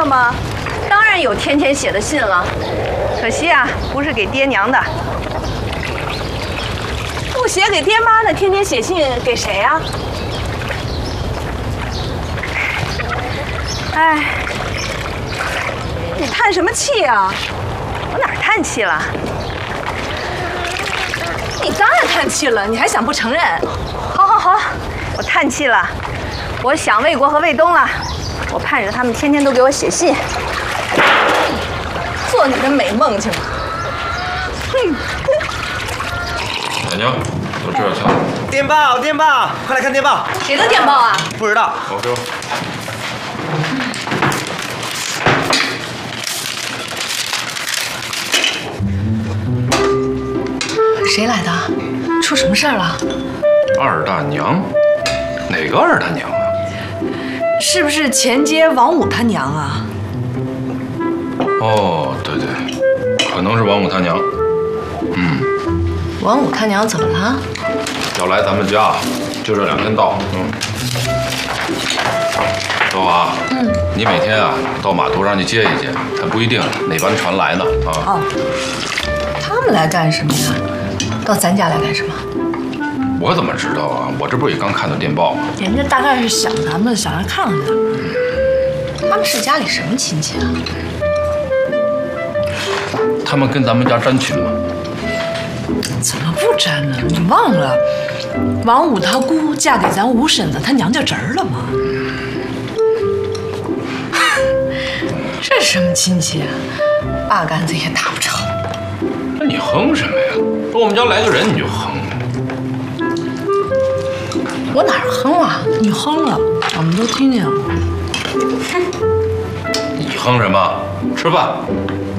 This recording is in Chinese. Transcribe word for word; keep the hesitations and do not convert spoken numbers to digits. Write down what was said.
了吗？当然有天天写的信了，可惜啊，不是给爹娘的。不写给爹妈的，天天写信给谁啊？哎，你叹什么气啊？我哪儿叹气了？你当然叹气了，你还想不承认？好好好，我叹气了。我想魏国和魏东了，我盼着他们天天都给我写信，做你的美梦去吧。哼。 奶娘，到这儿去了。 电报，电报，快来看电报。 谁的电报啊？ 不知道。 好，给我。 谁来的？出什么事儿了？ 二大娘？哪个二大娘啊？ 是不是前街王五他娘啊？ 哦，对对，可能是王五他娘。嗯。 王五他娘怎么了？ 要来咱们家，就这两天到。嗯。周华，嗯，你每天啊到码头上去接一接，还不一定哪班船来呢啊。 哦，他们来干什么呀？到咱家来干什么？ 我怎么知道啊？我这不也刚看到电报吗？ 人家大概是想咱们，想来看看咱们。他们是家里什么亲戚啊？ 他们跟咱们家沾亲吗？ 怎么不沾呢？你忘了，王五他姑嫁给咱五婶子他娘家侄儿了吗？这是什么亲戚啊？八竿子也打不着。 那你哼什么呀？说我们家来个人你就哼。 我哪儿哼啊？你哼了，我们都听见了。 你哼什么？吃饭。